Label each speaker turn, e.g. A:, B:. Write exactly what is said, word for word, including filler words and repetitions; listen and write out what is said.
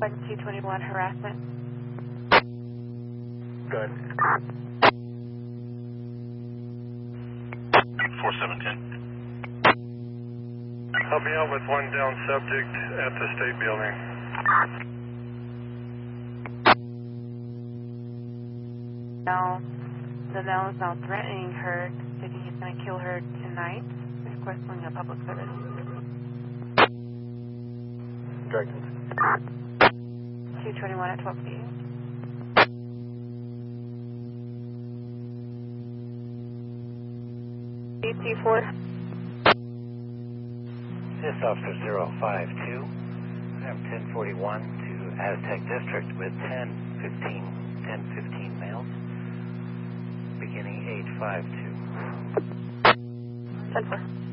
A: two twenty-one harassment.
B: Good.
C: four seven ten.
D: Help me out with one down subject at the state building.
A: Now, the male is now threatening her, thinking he's going to kill her tonight, requesting a public service.
B: Directions.
A: two twenty-one at twelve feet. B C four.
E: This officer zero five two. I have ten forty-one to Aztec District with ten fifteen, ten fifteen males, beginning eight five two.
A: ten four.